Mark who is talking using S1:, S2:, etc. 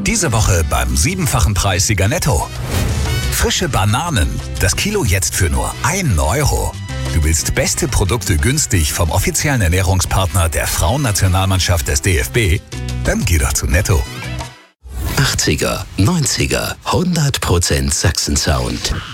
S1: Diese Woche beim 7-fachen Preis Sieger Netto. Frische Bananen, das Kilo jetzt für nur 1 Euro. Du willst beste Produkte günstig vom offiziellen Ernährungspartner der Frauennationalmannschaft des DFB? Dann geh doch zu Netto.
S2: 80er, 90er, 100% Sachsen-Sound.